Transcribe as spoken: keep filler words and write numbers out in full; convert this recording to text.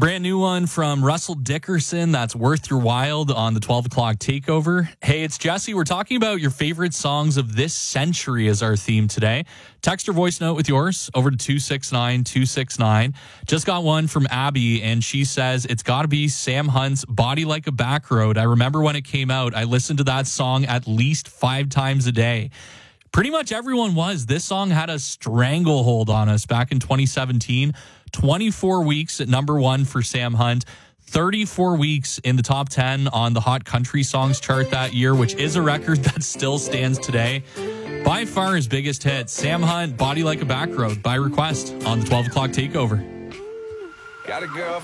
brand new one from Russell Dickerson, that's Worth Your While on the twelve o'clock takeover. Hey, it's Jesse. We're talking about your favorite songs of this century as our theme today. Text or voice note with yours over to two six nine two six nine. Just got one from Abby, and she says, it's got to be Sam Hunt's Body Like a Back Road. I remember when it came out, I listened to that song at least five times a day. Pretty much everyone was. This song had a stranglehold on us back in twenty seventeen. twenty-four weeks at number one for Sam Hunt. thirty-four weeks in the top ten on the Hot Country Songs chart that year, which is a record that still stands today. By far his biggest hit, Sam Hunt, Body Like a Back Road, by request on the twelve o'clock takeover. Got a girl.